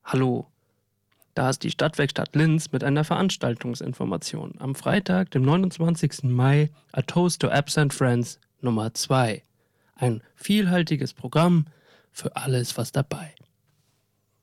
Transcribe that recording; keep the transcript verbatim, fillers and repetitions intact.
Hallo, da ist die Stadtwerkstatt Linz mit einer Veranstaltungsinformation. Am Freitag, dem neunundzwanzigsten Mai, A Toast to Absent Friends Nummer zwei. Ein vielhaltiges Programm für alles, was dabei.